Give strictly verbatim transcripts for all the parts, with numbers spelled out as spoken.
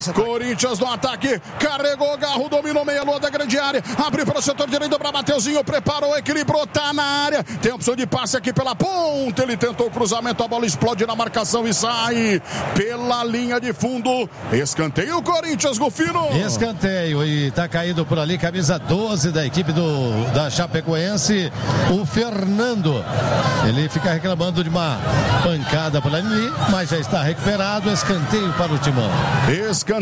Corinthians no ataque, carregou o Garro, dominou meia lua da grande área, abriu para o setor direito para Mateuzinho, preparou, equilibrou, tá na área, tem opção de passe aqui pela ponta, ele tentou o cruzamento, a bola explode na marcação e sai pela linha de fundo. Escanteio Corinthians, Rufino. Escanteio, e tá caído por ali, camisa doze da equipe do, da Chapecoense, o Fernando. Ele fica reclamando de uma pancada por ali, mas já está recuperado. Escanteio para o Timão. Escanteio.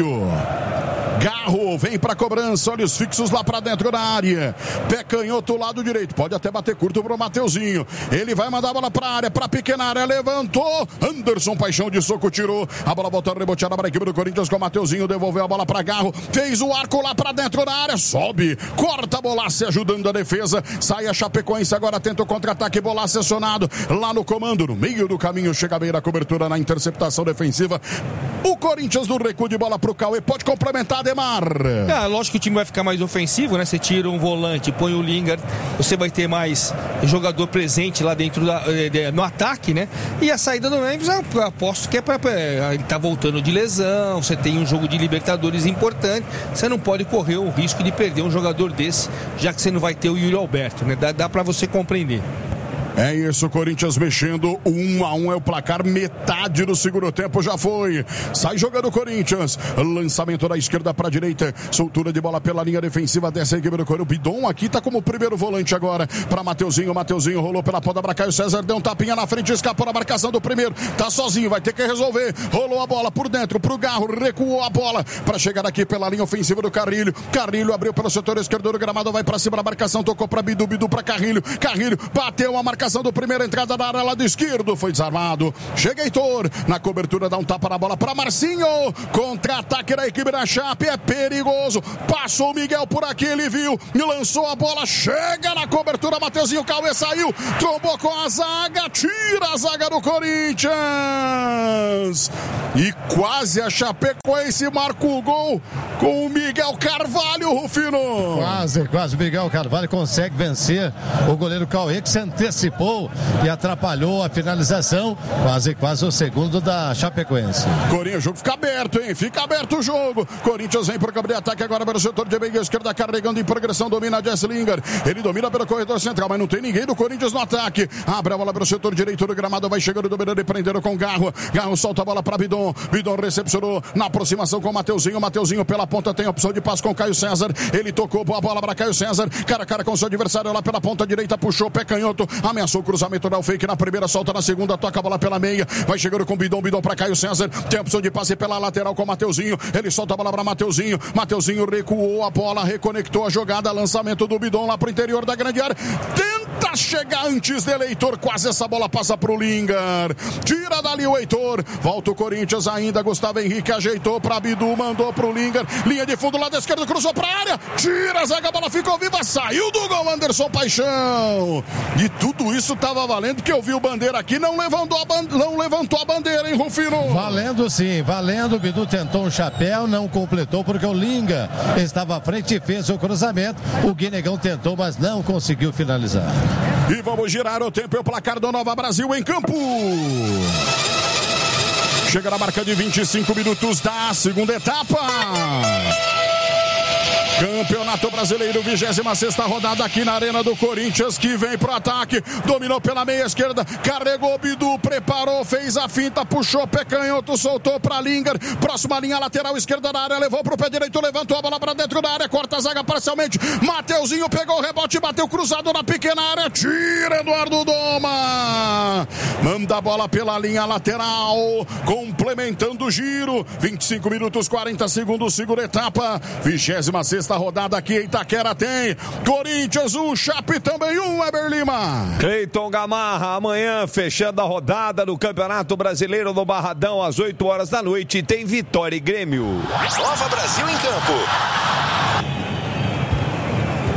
Garro vem pra cobrança, olhos fixos lá pra dentro da área, pé canhoto lado direito, pode até bater curto pro Mateuzinho, ele vai mandar a bola pra área, pra pequena área, levantou, Anderson Paixão de soco, tirou, a bola voltou reboteada para a equipe do Corinthians com o Mateuzinho, devolveu a bola pra Garro, fez o arco lá pra dentro da área, sobe, corta a Bolassi ajudando a defesa, sai a Chapecoense, agora tenta o contra-ataque, Bolassi acionado, lá no comando, no meio do caminho, chega bem na cobertura, na interceptação defensiva, o Corinthians no recuo de bola pro Cauê, pode complementar, Ademar. É, lógico que o time vai ficar mais ofensivo, né? Você tira um volante, põe o Lingard, você vai ter mais jogador presente lá dentro da, no ataque, né? E a saída do Memphis, eu aposto que é para ele tá voltando de lesão, você tem um jogo de Libertadores importante, você não pode correr o risco de perder um jogador desse, já que você não vai ter o Yuri Alberto, né? Dá, dá para você compreender. É isso, Corinthians mexendo, um a um é o placar, metade do segundo tempo já foi, sai jogando o Corinthians, lançamento da esquerda para a direita, soltura de bola pela linha defensiva dessa equipe do Corinthians, o Bidon aqui tá como primeiro volante agora, para Mateuzinho, Mateuzinho rolou pela ponta para Caio César, deu um tapinha na frente, escapou na marcação do primeiro, tá sozinho, vai ter que resolver, rolou a bola por dentro, pro Garro, recuou a bola, para chegar aqui pela linha ofensiva do Carrilho, Carrilho abriu pelo setor esquerdo do gramado, vai para cima da marcação, tocou para Bidu, Bidu para Carrilho, Carrilho bateu a marcação do primeiro, entrada da área lado esquerdo, foi desarmado, chega Heitor, na cobertura dá um tapa na bola para Marcinho, contra-ataque da equipe da Chape, é perigoso, passou o Miguel por aqui, ele viu, lançou a bola, chega na cobertura, Mateuzinho, Cauê saiu, trombou com a zaga, tira a zaga do Corinthians, e quase a Chapecoense marca o gol com o Miguel Carvalho, Rufino. Quase, quase o Miguel Carvalho consegue vencer o goleiro Cauê, que se antecipou e atrapalhou a finalização, quase, quase o segundo da Chapecoense. Corinthians, o jogo fica aberto, hein? Fica aberto o jogo. Corinthians vem para o campo de ataque agora para o setor de meia esquerda, carregando em progressão, domina Jess Lingard. Ele domina pelo corredor central, mas não tem ninguém do Corinthians no ataque. Abre a bola para o setor direito do gramado, vai chegando, dominando e prendendo com Garro. Garro solta a bola para Bidon. Bidon recepcionou na aproximação com o Mateuzinho. Mateuzinho pela ponta tem opção de passe com Caio César. Ele tocou a bola para Caio César. Cara a cara com o seu adversário lá pela ponta direita, puxou, pé canhoto, ameaçou o cruzamento. Dá o fake na primeira, solta na segunda, toca a bola pela meia, vai chegando com o Bidon, Bidon para Caio César, tem a opção de passe pela lateral com o Mateuzinho, ele solta a bola para Mateuzinho, Mateuzinho recuou a bola, reconectou a jogada, lançamento do Bidon lá pro interior da grande área, tenta chegar antes dele, Heitor, quase essa bola passa pro Lingard, tira dali o Heitor, volta o Corinthians ainda, Gustavo Henrique ajeitou para Bidu, mandou pro Lingard, linha de fundo lá da esquerda, cruzou pra área, tira a zaga, a bola ficou viva, saiu do gol Anderson Paixão, e tudo isso tava valendo, que eu vi o Bandeira aqui, não levantou a, bande... não levantou a bandeira, hein, Rufino? Valendo sim, valendo, o Bidu tentou um chapéu, não completou porque o Linga estava à frente e fez o cruzamento, o Guinegão tentou, mas não conseguiu finalizar. E vamos girar o tempo e o placar do Nova Brasil em campo. Chega na marca de vinte e cinco minutos da segunda etapa. Campeonato Brasileiro, vigésima sexta rodada aqui na Arena do Corinthians, que vem pro ataque, dominou pela meia esquerda, carregou o Bidu, preparou, fez a finta, puxou pé canhoto, soltou pra Lingard, próxima linha lateral esquerda da área, levou pro pé direito, levantou a bola pra dentro da área, corta a zaga parcialmente, Mateuzinho pegou o rebote, bateu cruzado na pequena área, tira Eduardo Doma, manda a bola pela linha lateral, complementando o giro, vinte e cinco minutos, quarenta segundos, segunda etapa, vigésima sexta rodada aqui em Itaquera tem Corinthians um, Chape também um, Weber Lima. Cleiton Gamarra, amanhã fechando a rodada do Campeonato Brasileiro no Barradão às oito horas da noite, tem Vitória e Grêmio. Nova Brasil em campo.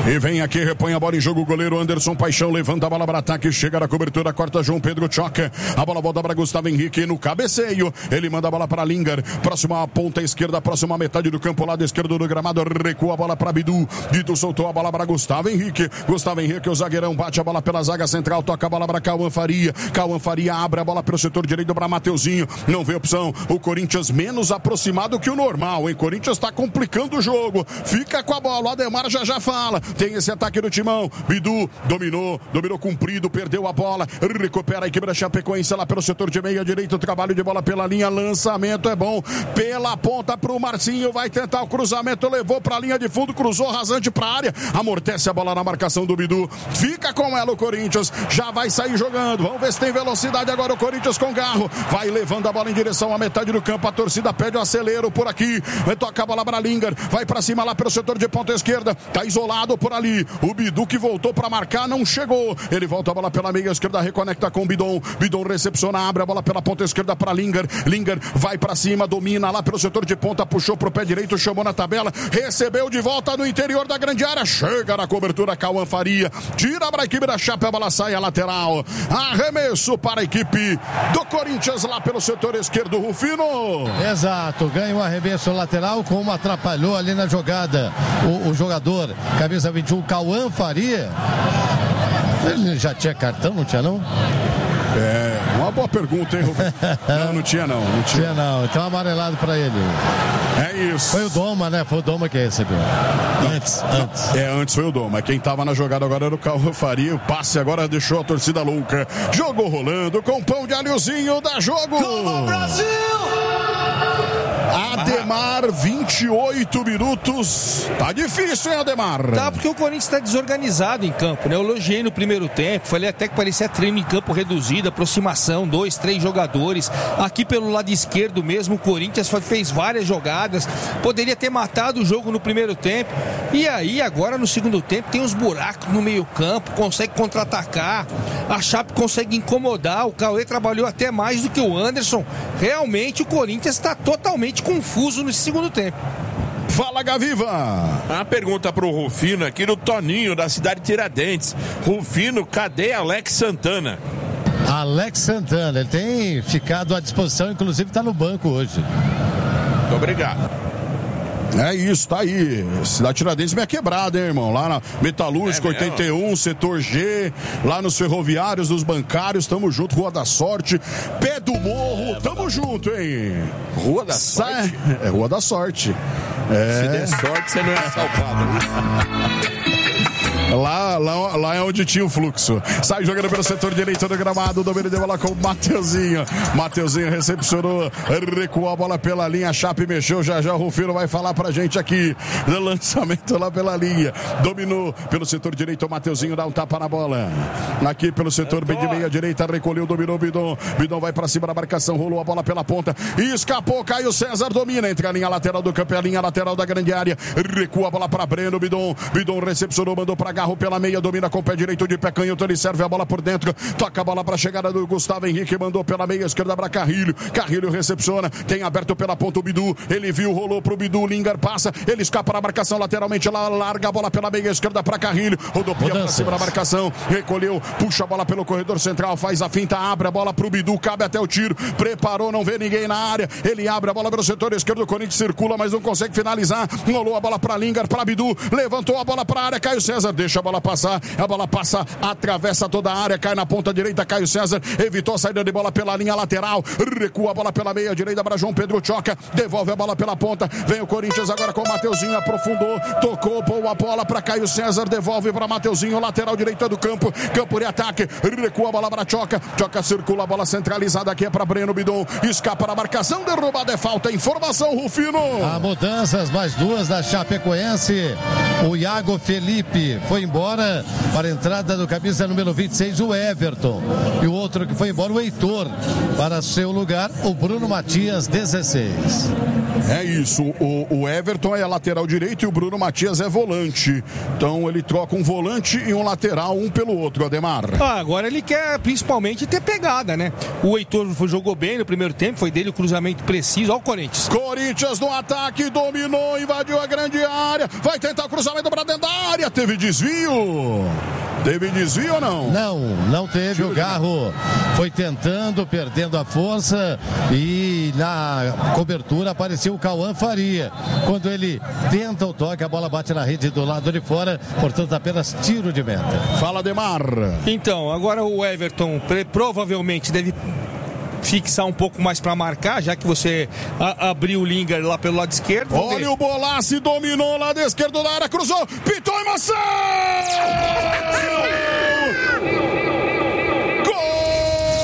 E vem aqui, repõe a bola em jogo, o goleiro Anderson Paixão levanta a bola para ataque, chega na cobertura, corta João Pedro Choca, a bola volta para Gustavo Henrique no cabeceio, ele manda a bola para Lingard, próxima ponta esquerda, próxima metade do campo, lado esquerdo do gramado, recua a bola para Bidu, Bidu soltou a bola para Gustavo Henrique, Gustavo Henrique, o zagueirão, bate a bola pela zaga central, toca a bola para Cauã Faria, Cauã Faria abre a bola pelo setor direito para Mateuzinho, não vê opção, o Corinthians menos aproximado que o normal, hein? Corinthians está complicando o jogo, fica com a bola, o Ademar já já fala, tem esse ataque do Timão, Bidu dominou, dominou cumprido, perdeu a bola, recupera a equipe da Chapecoense lá pelo setor de meia direito, trabalho de bola pela linha, lançamento é bom, pela ponta pro Marcinho, vai tentar o cruzamento, levou pra linha de fundo, cruzou rasante pra área, amortece a bola na marcação do Bidu, fica com ela o Corinthians, já vai sair jogando, vamos ver se tem velocidade agora o Corinthians com Garro, vai levando a bola em direção à metade do campo, a torcida pede o acelero por aqui, vai tocar a bola para Lingard, vai pra cima lá pelo setor de ponta esquerda, tá isolado por ali, o Bidu que voltou pra marcar, não chegou, ele volta a bola pela meia esquerda, reconecta com o Bidon, Bidon recepciona, abre a bola pela ponta esquerda para Lingard, Lingard vai pra cima, domina lá pelo setor de ponta, puxou pro pé direito, chamou na tabela, recebeu de volta no interior da grande área, chega na cobertura Cauã Faria, tira para a equipe da Chape, a bola sai a lateral, arremesso para a equipe do Corinthians lá pelo setor esquerdo, Rufino. Exato, ganha um arremesso lateral, como atrapalhou ali na jogada o, o jogador, camisa vinte e um, Cauã Faria. Ele já tinha cartão, não tinha não? É, uma boa pergunta, hein, Rufino? Não, não tinha não, não tinha. tinha não, então amarelado pra ele. É isso. Foi o Doma, né? Foi o Doma que recebeu. Antes, antes. É, antes foi o Doma. Quem tava na jogada agora era o Cauã Faria. O passe agora deixou a torcida louca. Jogo rolando com pão de alhozinho da Jogo. Como Brasil! Ademar, vinte e oito minutos. Tá difícil, hein, Ademar? Tá, porque o Corinthians está desorganizado em campo, né? Eu elogiei no primeiro tempo, falei até que parecia treino em campo reduzido, aproximação, dois, três jogadores. Aqui pelo lado esquerdo mesmo, o Corinthians fez várias jogadas, poderia ter matado o jogo no primeiro tempo. E aí, agora no segundo tempo, tem uns buracos no meio campo, consegue contra-atacar, a Chape consegue incomodar, o Cauê trabalhou até mais do que o Anderson. Realmente o Corinthians está totalmente confuso nesse segundo tempo. Fala, Gaviva! A pergunta pro Rufino aqui do Toninho, da cidade de Tiradentes. Rufino, cadê Alex Santana? Alex Santana, ele tem ficado à disposição, inclusive está no banco hoje. Muito obrigado. É isso, tá aí. Cidade Tiradentes meio quebrada, hein, irmão? Lá na Metalúrgica é oitenta e um, setor G, lá nos ferroviários, nos bancários, tamo junto, Rua da Sorte, Pé do Morro, tamo junto, hein? Rua da Sorte? É, Rua da Sorte. É. Se der sorte, você não é assaltado, né? Lá, lá, lá é onde tinha o fluxo. Sai jogando pelo setor direito do gramado. Domínio de bola com o Mateuzinho. Mateuzinho recepcionou, recuou a bola pela linha. A Chape mexeu. Já já o Rufino vai falar pra gente aqui do lançamento lá pela linha. Dominou pelo setor direito. O Mateuzinho dá um tapa na bola. Aqui pelo setor bem de meia direita. Recolheu, dominou o Bidon. Bidon vai pra cima da marcação. Rolou a bola pela ponta. Escapou. Caio César domina entre a linha lateral do campo e a linha lateral da grande área. Recua a bola pra Breno. Bidon. Bidon recepcionou, mandou pra Garro pela meia, domina com o pé direito de pé canhoto, ele serve a bola por dentro, toca a bola para a chegada do Gustavo Henrique, mandou pela meia esquerda para Carrilho, Carrilho recepciona, tem aberto pela ponta o Bidu, ele viu, rolou pro Bidu, Lingard passa, ele escapa na marcação lateralmente, lá larga a bola pela meia esquerda para Carrilho, rodopia para cima da marcação, recolheu, puxa a bola pelo corredor central, faz a finta, abre a bola pro Bidu, cabe até o tiro, preparou, não vê ninguém na área, ele abre a bola pelo setor esquerdo, o Corinthians circula, mas não consegue finalizar, rolou a bola para Lingard, para Bidu, levantou a bola para a área, Caio César, deixa a bola passar, a bola passa, atravessa toda a área, cai na ponta direita, Caio César, evitou a saída de bola pela linha lateral, recua a bola pela meia direita para João Pedro Choca, devolve a bola pela ponta, vem o Corinthians agora com o Mateuzinho, aprofundou, tocou, pôu a bola para Caio César, devolve para Mateuzinho, lateral direita do campo, campo de ataque, recua a bola para Choca, Choca circula a bola centralizada aqui é para Breno Bidon, escapa na marcação, derrubada é falta, informação, Rufino. Há mudanças, mais duas da Chapecoense, o Iago Felipe foi embora para a entrada do camisa número vinte e seis, o Everton, e o outro que foi embora, o Heitor, para seu lugar, o Bruno Matias, dezesseis. É isso, o, o Everton é lateral direito e o Bruno Matias é volante. Então ele troca um volante e um lateral, um pelo outro, Ademar. Ah, agora ele quer principalmente ter pegada, né? O Heitor jogou bem no primeiro tempo, foi dele o cruzamento preciso. Olha o Corinthians. Corinthians no ataque, dominou, invadiu a grande área, vai tentar o cruzamento para dentro da área, teve desvio. Teve desvio ou não? Não, não teve. O Garro foi tentando, perdendo a força, e na cobertura apareceu o Cauã Faria. Quando ele tenta o toque, a bola bate na rede do lado de fora, portanto apenas tiro de meta. Fala, Ademar. Então, agora o Everton provavelmente deve fixar um pouco mais para marcar, já que você a, abriu o Lingard lá pelo lado esquerdo. Olha o Bolassi, dominou lá da esquerda da área, cruzou, pitou e Marcelo!